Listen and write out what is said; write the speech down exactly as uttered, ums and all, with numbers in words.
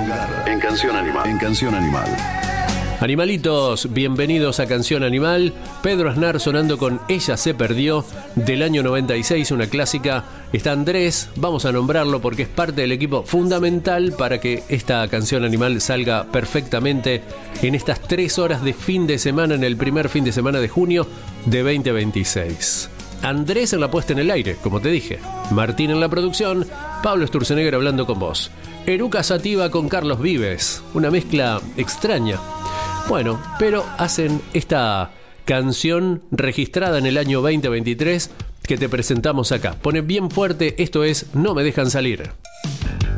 lugar en Canción Animal. En Canción Animal. Animalitos, bienvenidos a Canción Animal. Pedro Aznar sonando con Ella se perdió, del año noventa y seis, una clásica. Está Andrés, vamos a nombrarlo porque es parte del equipo fundamental para que esta Canción Animal salga perfectamente en estas tres horas de fin de semana, en el primer fin de semana de junio de veinte veintiséis. Andrés en la puesta en el aire, como te dije. Martín en la producción, Pablo Sturzenegger hablando con vos. Eruca Sativa con Carlos Vives, una mezcla extraña. Bueno, pero hacen esta canción registrada en el año veinte veintitrés que te presentamos acá. Pone bien fuerte, esto es No me dejan salir.